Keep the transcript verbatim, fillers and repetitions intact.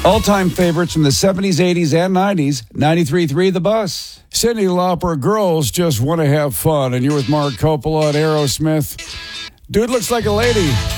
All-time favorites from the seventies, eighties, and nineties. ninety-three point three The Bus. Cyndi Lauper, girls just want to have fun. And you're with Mark Coppola at Aerosmith. Dude looks like a lady.